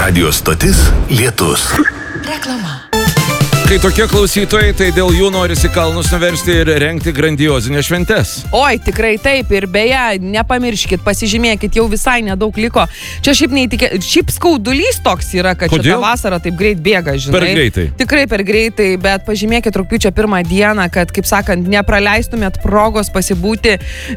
Radio stotis Lietus. Reklama. Kai tokie klausytojai, tai dėl jų norisi kalnus nuversti ir rengti grandiozinės šventes. Oi, tikrai taip. Ir beje, nepamirškit, pasižymėkit, jau visai nedaug liko. Čia šiaip skaudulys toks yra, kad šitą vasarą taip greit bėga, žinai. Per greitai. Tikrai per greitai, bet pažymėkit rugpjūčio 1 dieną, kad, kaip sakant, nepraleistumėt progos pasibūti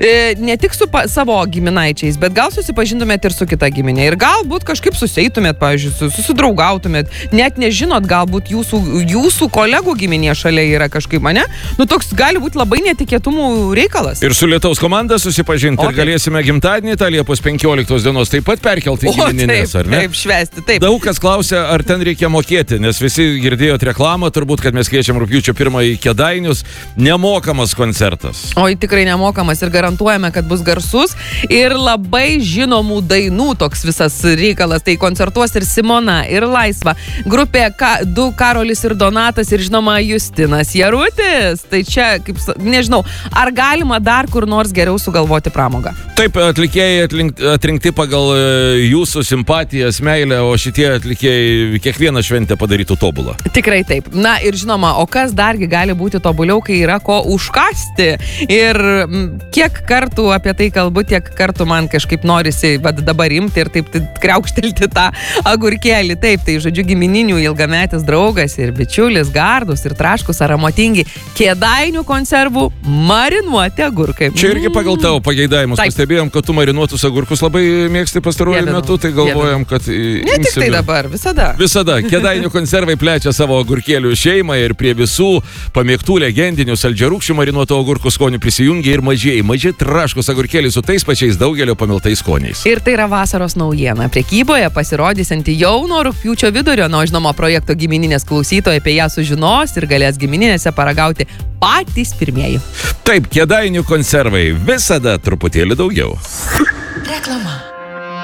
ne tik su savo giminaičiais, bet gal susipažintumėt ir su kita giminė. Ir galbūt kažkaip suseitumėt, pavyzdžiui, susidraugautumėt. Net nežinot, galbūt jūsų kolegų giminė šalia yra kažkaip, mane? Nu, toks gali būti labai netikėtumų reikalas. Ir su Lietaus komanda susipažinti ir galėsime gimtadienį tą Liepos 15 dienos taip pat perkelti į giminės, ar ne? Taip, švęsti, taip. Daug kas klausia, ar ten reikia mokėti, nes visi girdėjot reklamą, turbūt, kad mes kviečiam rugpjūčio 1 į Kėdainius. Nemokamas koncertas. Oi, tikrai nemokamas ir garantuojame, kad bus garsus ir labai žinomų dainų toks visas reikalas. Tai koncertuos ir Simona, ir Laisva. Grupė 2 Karolis ir Donatas ir žinoma Justinas Jarutis. Tai čia, kaip, nežinau, ar galima dar kur nors geriau sugalvoti pramogą? Taip, atlikėjai atrinkti pagal jūsų simpatijas, meilę, o šitie atlikėjai kiekvieną šventę padarytų tobulą. Tikrai taip. Na ir žinoma, o kas dargi gali būti tobuliau, kai yra ko užkasti? Ir kiek kartų apie tai kalbu, tiek kartų man kažkaip norisi dabar imti ir taip kriaukštelti tą agurkėlį. Taip, tai žodžiu gimininių ilgametis draugas ir bičiulis, gardus ir traškus aromatingi Kėdainių konservų marinuoti agurkai. Čia irgi pagal tavo pageidavimus. Pastebėjom, kad tu marinuotus agurkus labai mėgsti pastaruoju metu, tai galvojam, kad... Ne tik tai dabar, visada. Visada. Kėdainių konservai plečia savo agurkėlių šeimą ir prie visų pamėgtų legendinių saldžiarūkščių marinuotų agurkų skonių prisijungia ir maži traškus agurkėliai su tais pačiais daugelio pamiltais skoniais. Ir tai yra vasaros naujiena. Prekyboje pasirodysianti jau nuo rugpjūčio vidurio, žinoma, projekto gimininės klausytojai apie ją sužinos ir galės gimininėse paragauti patys pirmieji. Taip, Kėdainių konservai visada truputėlį daugiau. Reklama.